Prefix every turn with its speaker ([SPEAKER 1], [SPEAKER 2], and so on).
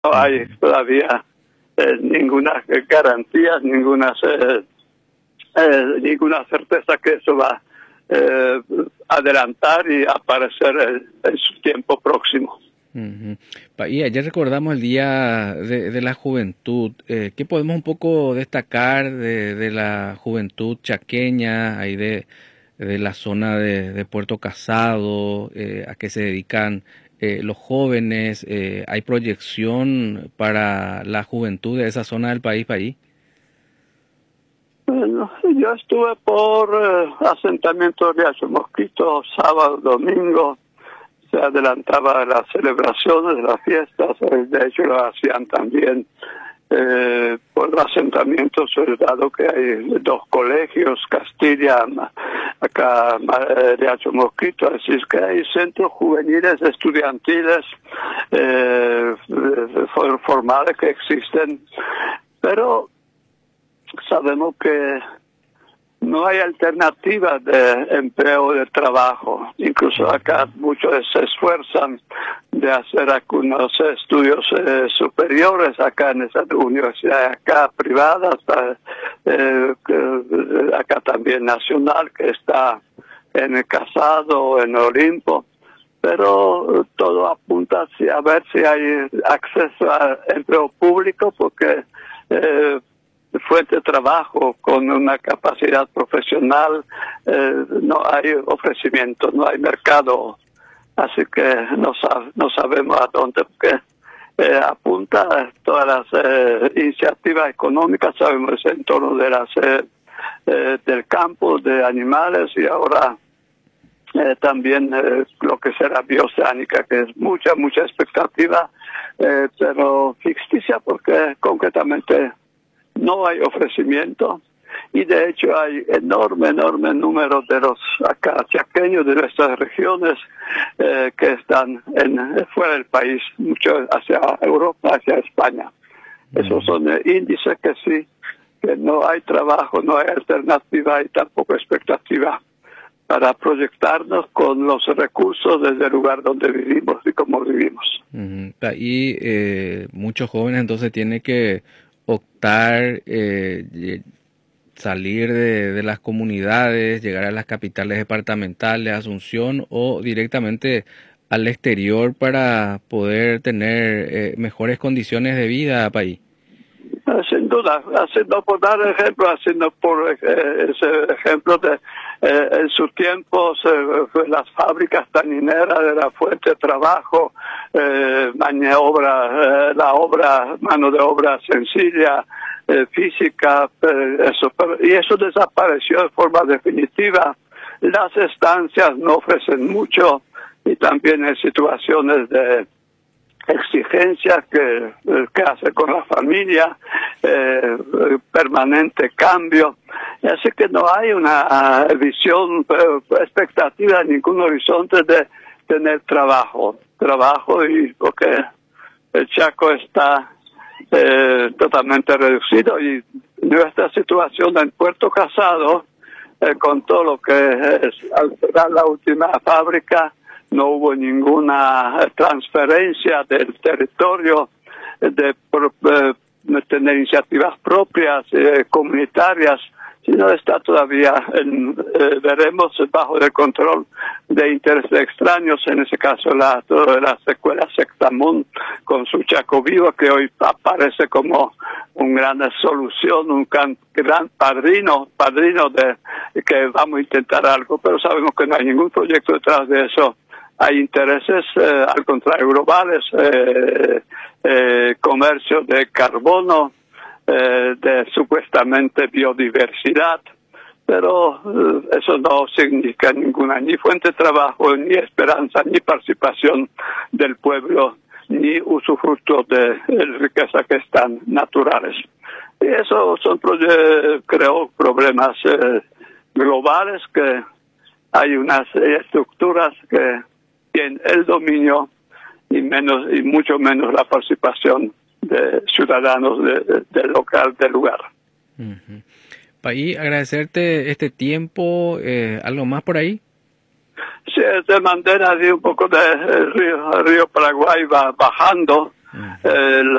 [SPEAKER 1] no hay
[SPEAKER 2] Ujú.
[SPEAKER 1] todavía ninguna garantía, ninguna certeza que eso va a adelantar y aparecer en su tiempo próximo.
[SPEAKER 2] Ujú. Y ayer recordamos el Día de la Juventud. ¿Qué podemos un poco destacar de la juventud chaqueña, ahí de la zona de Puerto Casado? ¿A qué se dedican los jóvenes? ¿Hay proyección para la juventud de esa zona del país, ahí?
[SPEAKER 1] Bueno, yo estuve por asentamiento de Riacho Mosquito, sábado, domingo. Se adelantaba las celebraciones de las fiestas, de hecho lo hacían también por el asentamiento, dado que hay dos colegios, Castilla, acá Riacho Mosquito, así es que hay centros juveniles, estudiantiles, formales que existen, pero sabemos que no hay alternativas de empleo, de trabajo. Incluso acá muchos se esfuerzan de hacer algunos estudios superiores acá en esas universidades acá privadas, acá también nacional, que está en el Casado, en Olimpo. Pero todo apunta a ver si hay acceso a empleo público, porque fuente de trabajo con una capacidad profesional, no hay ofrecimiento, no hay mercado, así que no sabemos a dónde, porque apunta todas las iniciativas económicas, sabemos en torno de las del campo, de animales, y ahora también lo que será bioceánica, que es mucha expectativa, pero ficticia, porque concretamente no hay ofrecimiento, y de hecho hay enorme número de los acá chaqueños de nuestras regiones que están fuera del país, mucho hacia Europa, hacia España. Esos son índices que sí, que no hay trabajo, no hay alternativa y tampoco expectativa para proyectarnos con los recursos desde el lugar donde vivimos y cómo vivimos.
[SPEAKER 2] Y muchos jóvenes entonces tienen que optar, salir de las comunidades, llegar a las capitales departamentales, Asunción, o directamente al exterior para poder tener mejores condiciones de vida, país.
[SPEAKER 1] Sin duda, haciendo por dar ejemplo, haciendo por ese ejemplo de en sus tiempos las fábricas tanineras de la fuente de trabajo, mano de obra sencilla, física, y eso desapareció de forma definitiva. Las estancias no ofrecen mucho, y también en situaciones de exigencias que hace con la familia, permanente cambio, así que no hay una visión, expectativa, ningún horizonte de tener trabajo, y porque el Chaco está totalmente reducido, y nuestra situación en Puerto Casado, con todo lo que es, al cerrar la última fábrica, no hubo ninguna transferencia del territorio, de tener iniciativas propias, comunitarias, sino está todavía, veremos, bajo el control de intereses extraños, en ese caso toda la escuela Sectamón con su Chaco Vivo, que hoy aparece como una gran solución, un gran padrino de que vamos a intentar algo, pero sabemos que no hay ningún proyecto detrás de eso. Hay intereses, al contrario, globales, comercio de carbono, de supuestamente biodiversidad, pero eso no significa ninguna ni fuente de trabajo, ni esperanza, ni participación del pueblo, ni usufructo de riquezas que están naturales. Y eso son, creo, problemas globales, que hay unas estructuras que tienen el dominio y mucho menos la participación de ciudadanos del lugar.
[SPEAKER 2] Uh-huh. Paí, agradecerte este tiempo. ¿Algo más por ahí?
[SPEAKER 1] Sí, de manera de un poco de río Paraguay va bajando,
[SPEAKER 2] Ujú.